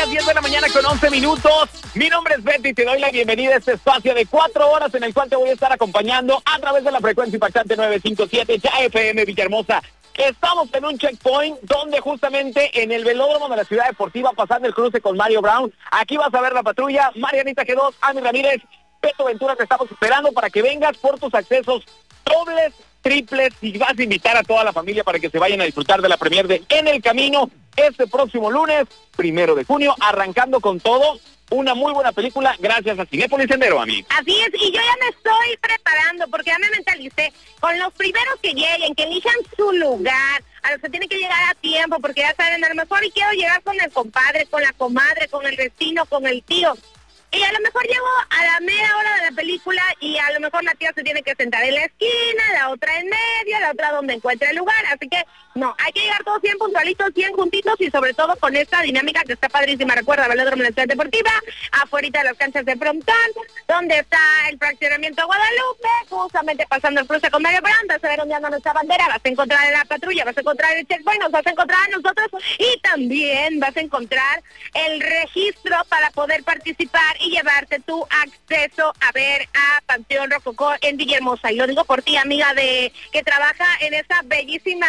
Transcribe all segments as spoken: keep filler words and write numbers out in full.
las diez de la mañana con once minutos. Mi nombre es Beto y te doy la bienvenida a este espacio de cuatro horas en el cual te voy a estar acompañando a través de la frecuencia impactante nueve cinco siete ya F M Villahermosa. Estamos en un checkpoint donde justamente en el velódromo de la Ciudad Deportiva, pasando el cruce con Mario Brown. Aquí vas a ver la patrulla. Marianita G dos, Ami Ramírez, Beto Ventura, te estamos esperando para que vengas por tus accesos dobles, triples, y vas a invitar a toda la familia para que se vayan a disfrutar de la premier de En el Camino este próximo lunes, primero de junio, arrancando con todo. Una muy buena película gracias a Cinépolis Sendero, a mí. Así es, y yo ya me estoy preparando porque ya me mentalicé con los primeros que lleguen, que elijan su lugar, a los que tienen que llegar a tiempo, porque ya saben, a lo mejor y quiero llegar con el compadre, con la comadre, con el vecino, con el tío. Y a lo mejor llego a la media hora de la película y a lo mejor la tía se tiene que sentar en la esquina, la otra en medio, la otra donde encuentre el lugar. Así que, no, hay que llegar todos bien puntualitos, bien juntitos y sobre todo con esta dinámica que está padrísima. Recuerda, Velódromo de la Ciudad Deportiva, afuera de las canchas de Frontón, donde está el fraccionamiento Guadalupe, justamente pasando el cruce con Mario Brown. Vas a ver ondeando nuestra bandera, vas a encontrar la patrulla, vas a encontrar el checkpoint, nos vas a encontrar a nosotros y también vas a encontrar el registro para poder participar y llevarte tu acceso a ver a Panteón Rococó en Villahermosa. Y lo digo por ti, amiga de que trabaja en esa bellísima,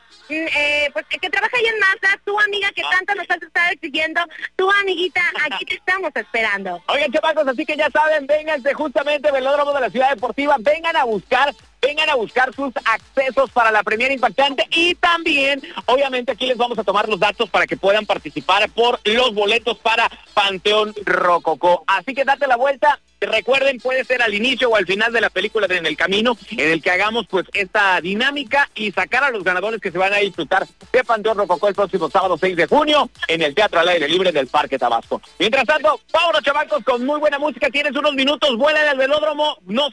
eh, pues que trabaja ahí en Mazda, tu amiga que tanto nos has estado exigiendo, tu amiguita, aquí te estamos esperando. Oigan, chavacos, así que ya saben, vénganse justamente Velódromo de la Ciudad Deportiva, vengan a buscar Vengan a buscar sus accesos para la premier impactante y también, obviamente, aquí les vamos a tomar los datos para que puedan participar por los boletos para Panteón Rococó. Así que date la vuelta. Recuerden, puede ser al inicio o al final de la película de En el Camino, en el que hagamos pues esta dinámica y sacar a los ganadores que se van a disfrutar de Panteón Rococó el próximo sábado seis de junio en el Teatro al Aire Libre del Parque Tabasco. Mientras tanto, vámonos, chavacos, con muy buena música. Tienes unos minutos, vuela al velódromo, nos